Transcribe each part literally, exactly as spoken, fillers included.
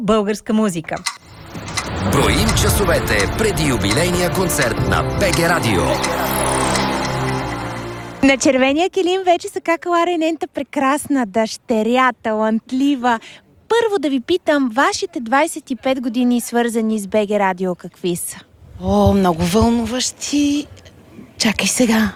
българска музика. Броим часовете преди юбилейния концерт на БГ Радио. На червения килим вече са какала нейната прекрасна дъщеря, талантлива. Първо да ви питам, вашите двайсет и пет години свързани с БГ Радио какви са? О, много вълнуващи. Чакай сега.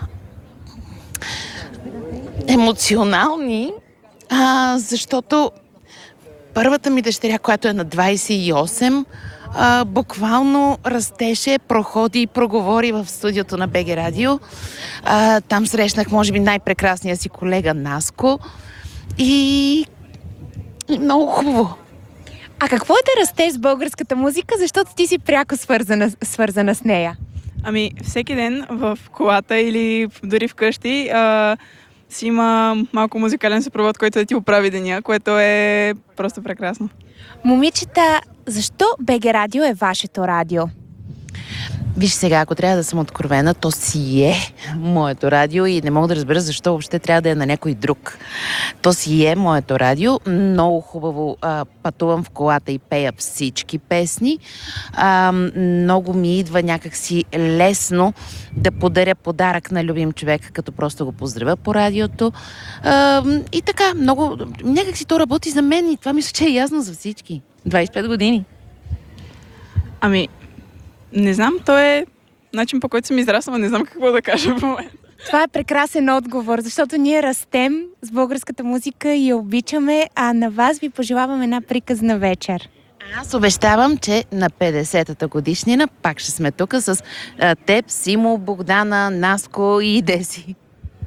Емоционални, а, защото първата ми дъщеря, която е на двайсет и осем, а, буквално растеше, проходи и проговори в студиото на БГ Радио. А, там срещнах, може би, най-прекрасния си колега Наско и... и много хубаво. А какво е да растеш с българската музика, защото ти си пряко свързана, свързана с нея? Ами, всеки ден в колата или дори вкъщи а, си има малко музикален съпровод, който да ти оправи деня, което е просто прекрасно. Момичета, защо БГ Радио е вашето радио? Виж сега, ако трябва да съм откровена, то си е моето радио и не мога да разбера защо въобще трябва да е на някой друг. То си е моето радио. Много хубаво а, пътувам в колата и пея всички песни. А, много ми идва някакси лесно да подаря подарък на любим човек, като просто го поздравя по радиото. А, и така, много... Някакси то работи за мен и това мисля, че е ясно за всички. двайсет и пет години. Ами, не знам, то е начин, по който съм израснала, не знам какво да кажа в момента. Това е прекрасен отговор, защото ние растем с българската музика и я обичаме, а на вас ви пожелавам една приказна вечер. Аз обещавам, че на петдесетата годишнина пак ще сме тук с а, теб, Симо, Богдана, Наско и Деси.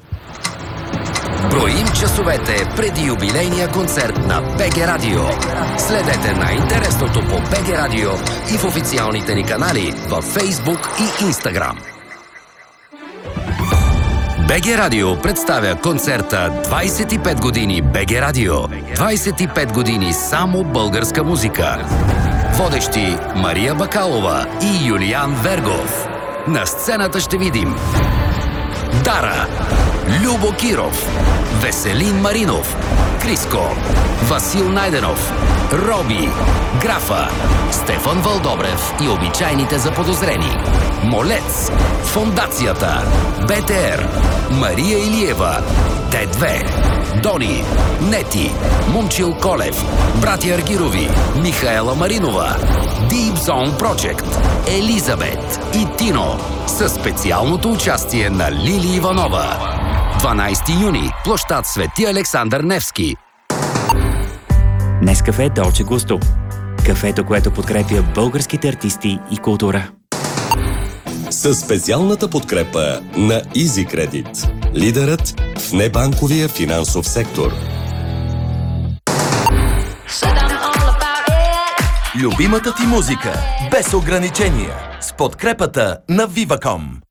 Броим часовете преди юбилейния концерт на БГ Радио. Следете най-интересното по БГ Радио и в официалните ни канали във Фейсбук и Инстаграм. БГ Радио представя концерта двайсет и пет години БГ Радио. двайсет и пет години само българска музика. Водещи Мария Бакалова и Юлиан Вергов. На сцената ще видим Дара, Любо Киров, Веселин Маринов, Криско, Васил Найденов, Роби, Графа, Стефан Вълдобрев и обичайните заподозрени. Молец, Фондацията, БТР, Мария Илиева, Т две, Дони, Нети, Момчил Колев, братя Аргирови, Михаела Маринова, Deep Zone Project, Елизабет и Тино със специалното участие на Лили Иванова. дванайсети юни, площад Свети Александър Невски. Нескафе Долче Густо. Кафето, което подкрепя българските артисти и култура. Със специалната подкрепа на Easy Credit. Лидерът в небанковия финансов сектор. Любимата ти музика без ограничения с подкрепата на Viva точка com.